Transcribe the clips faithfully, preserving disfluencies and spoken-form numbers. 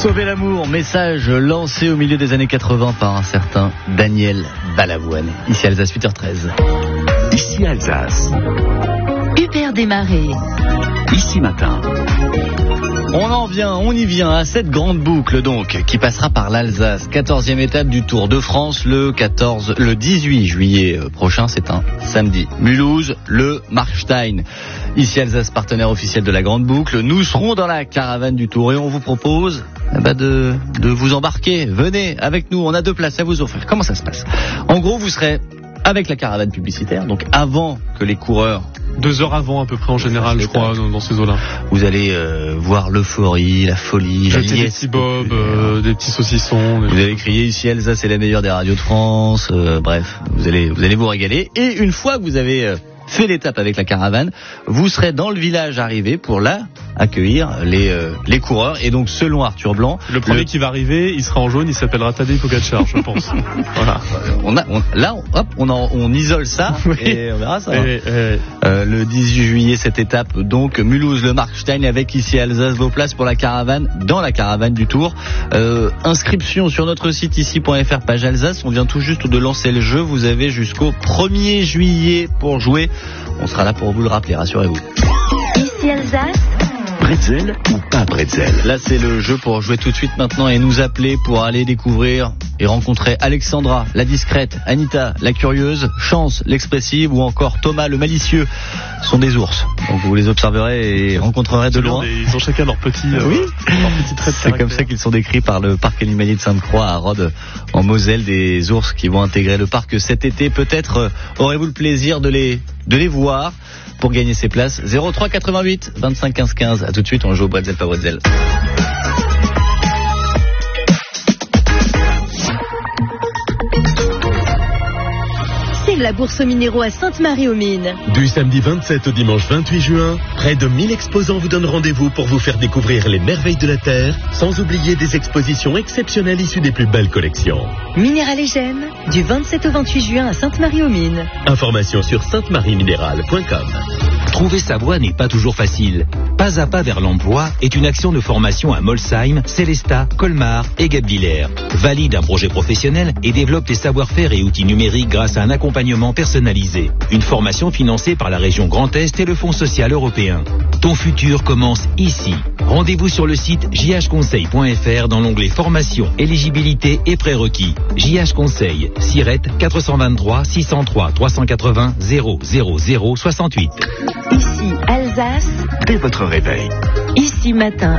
Sauver l'amour, message lancé au milieu des années quatre-vingts par un certain Daniel Balavoine. Ici Alsace, huit heures treize. Ici Alsace. Hubert Desmarais. Ici Matin. On en vient, on y vient à cette grande boucle donc qui passera par l'Alsace. quatorzième étape du Tour de France le quatorze, le dix-huit juillet prochain, c'est un samedi. Mulhouse, le Markstein. Ici Alsace, partenaire officiel de la grande boucle. Nous serons dans la caravane du Tour et on vous propose eh ben de, de vous embarquer. Venez avec nous, on a deux places à vous offrir. Comment ça se passe ? En gros, vous serez avec la caravane publicitaire, donc avant que les coureurs... Deux heures avant à peu près en général, je crois, dans, dans ces eaux-là. Vous allez euh, voir l'euphorie, la folie, jeter la des petits bobs, euh, des petits saucissons. Des... Vous allez crier ici Alsace c'est la meilleure des radios de France. Euh, bref, vous allez vous allez vous régaler. Et une fois que vous avez euh, fait l'étape avec la caravane, vous serez dans le village arrivé pour là accueillir les euh, les coureurs. Et donc selon Arthur Blanc, le premier le... qui va arriver, il sera en jaune, il s'appellera Tadej Pogačar, je pense. Voilà. On a on, là on, hop on en, on isole ça oui. Et on verra ça. Et, et... Euh, le dix-huit juillet cette étape donc Mulhouse le Markstein avec ici Alsace vos places pour la caravane dans la caravane du Tour. Euh, inscription sur notre site ici point f r page Alsace. On vient tout juste de lancer le jeu. Vous avez jusqu'au premier juillet pour jouer. On sera là pour vous le rappeler, rassurez-vous. Ici Alsace. Bretzel ou pas bretzel ? Là c'est le jeu pour jouer tout de suite maintenant et nous appeler pour aller découvrir et rencontrer Alexandra, la discrète, Anita, la curieuse, Chance, l'expressive ou encore Thomas, le malicieux. Ce sont des ours. Donc vous les observerez et rencontrerez de loin. Des, ils ont chacun leur petit, euh, oui. leur petit trait de C'est comme ça qu'ils sont décrits par le parc animalier de Sainte-Croix à Rhodes en Moselle, des ours qui vont intégrer le parc cet été. Peut-être euh, aurez-vous le plaisir de les, de les voir. Pour gagner ces places, zéro trois quatre-vingt-huit vingt-cinq quinze quinze. A tout de suite, on joue au Bretzel pas Bretzel. C'est la bourse aux minéraux à Sainte-Marie-aux-Mines. Du samedi vingt-sept au dimanche vingt-huit juin, près de mille exposants vous donnent rendez-vous pour vous faire découvrir les merveilles de la Terre, sans oublier des expositions exceptionnelles issues des plus belles collections. Minéral et Gènes, du vingt-sept au vingt-huit juin à Sainte-Marie-aux-Mines. Information sur sainte marie minéral point com. Trouver sa voie n'est pas toujours facile. Pas à pas vers l'emploi est une action de formation à Molsheim, Célestat, Colmar et Guebwiller. Valide un projet professionnel et développe les savoir-faire et outils numériques grâce à un accompagnement personnalisé. Une formation financée par la région Grand Est et le Fonds social européen. Ton futur commence ici. Rendez-vous sur le site j h conseil point f r dans l'onglet formation, éligibilité et prérequis. J H Conseil, Sirette quatre cent vingt-trois six cent trois trois cent quatre-vingts zéro zéro zéro soixante-huit. Ici Alsace. Dès votre réveil. Ici Matin.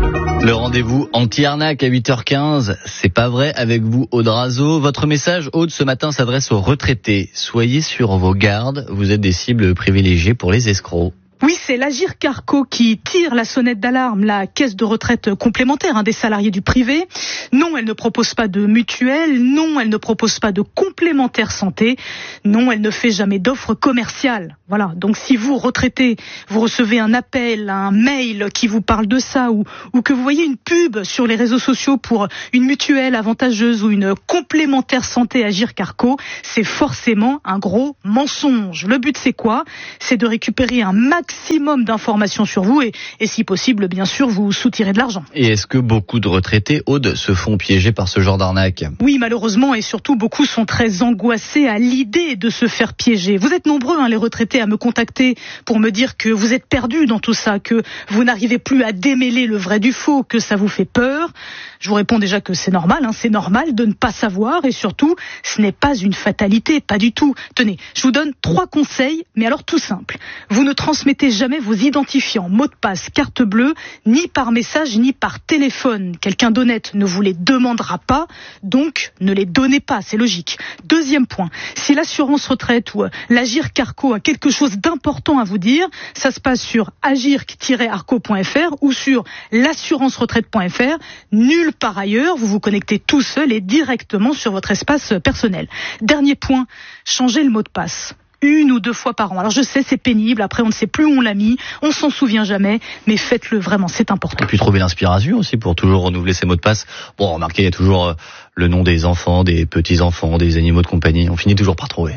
Le rendez-vous anti-arnaque à huit heures quinze, c'est pas vrai, avec vous Aude Razo. Votre message Aude ce matin s'adresse aux retraités. Soyez sur vos gardes, vous êtes des cibles privilégiées pour les escrocs. Oui, c'est l'Agir Carco qui tire la sonnette d'alarme, la caisse de retraite complémentaire hein, des salariés du privé. Non, elle ne propose pas de mutuelle. Non, elle ne propose pas de complémentaire santé. Non, elle ne fait jamais d'offres commerciales. Voilà. Donc, si vous, retraités, vous recevez un appel, un mail qui vous parle de ça ou, ou que vous voyez une pub sur les réseaux sociaux pour une mutuelle avantageuse ou une complémentaire santé Agir Carco, c'est forcément un gros mensonge. Le but, c'est quoi ? C'est de récupérer un maximum maximum d'informations sur vous et, et si possible, bien sûr, vous soutirez de l'argent. Et est-ce que beaucoup de retraités, Aude, se font piéger par ce genre d'arnaque ? Oui, malheureusement, et surtout, beaucoup sont très angoissés à l'idée de se faire piéger. Vous êtes nombreux, hein, les retraités, à me contacter pour me dire que vous êtes perdus dans tout ça, que vous n'arrivez plus à démêler le vrai du faux, que ça vous fait peur. Je vous réponds déjà que c'est normal, hein, c'est normal de ne pas savoir et surtout, ce n'est pas une fatalité, pas du tout. Tenez, je vous donne trois conseils, mais alors tout simple. Vous ne transmettez jamais vos identifiants, mots de passe, carte bleue, ni par message, ni par téléphone. Quelqu'un d'honnête ne vous les demandera pas, donc ne les donnez pas, c'est logique. Deuxième point, si l'assurance retraite ou l'Agir Carco a quelque chose d'important à vous dire, ça se passe sur agir tiret arco point f r ou sur l'assurance retraite point f r. Nul par ailleurs, vous vous connectez tout seul et directement sur votre espace personnel. Dernier point, changez le mot de passe. Une ou deux fois par an. Alors je sais, c'est pénible, après on ne sait plus où on l'a mis, on s'en souvient jamais, mais faites-le vraiment, c'est important. Et puis trouver l'inspiration aussi pour toujours renouveler ses mots de passe. Bon, remarquez, il y a toujours euh, le nom des enfants, des petits-enfants, des animaux de compagnie, on finit toujours par trouver.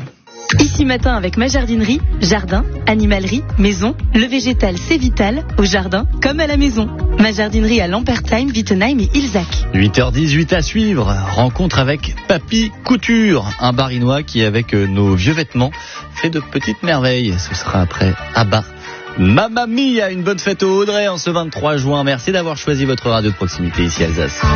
Ici matin avec ma jardinerie, jardin, animalerie, maison, le végétal c'est vital, au jardin comme à la maison. Ma jardinerie à Lampertheim, Wittenheim et Ilzac. huit heures dix-huit à suivre, rencontre avec Papy Couture, un barinois qui avec nos vieux vêtements fait de petites merveilles. Ce sera après Abba. Mamma mia, une bonne fête au Audrey en ce vingt-trois juin. Merci d'avoir choisi votre radio de proximité ici Alsace.